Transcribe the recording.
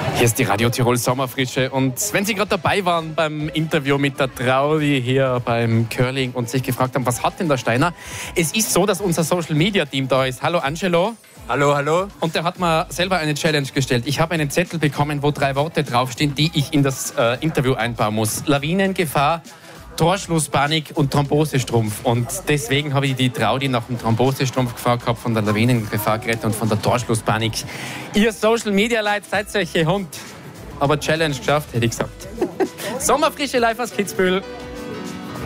Hier ist die Radio Tirol Sommerfrische und wenn Sie gerade dabei waren beim Interview mit der Traudi hier beim Curling und sich gefragt haben, was hat denn der Steiner? Es ist so, dass unser Social Media Team da ist. Hallo Angelo. Hallo, hallo. Und der hat mir selber eine Challenge gestellt. Ich habe einen Zettel bekommen, wo 3 Worte draufstehen, die ich in das Interview einbauen muss. Lawinengefahr, Torschlusspanik und Thrombosestrumpf. Und deswegen habe ich die Traudi nach dem Thrombosestrumpf gefragt gehabt, von der Lawinengefahr geredet und von der Torschlusspanik. Ihr Social Media Leute seid solche Hund. Aber Challenge geschafft, hätte ich gesagt. Sommerfrische live aus Kitzbühel.